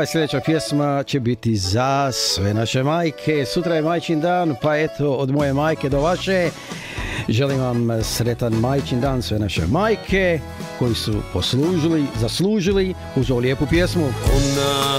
Ova sljedeća pjesma će biti za sve naše majke. Sutra je majčin dan, pa eto, od moje majke do vaše. Želim vam sretan majčin dan, sve naše majke koji su zaslužili uz ovu lijepu pjesmu. Ona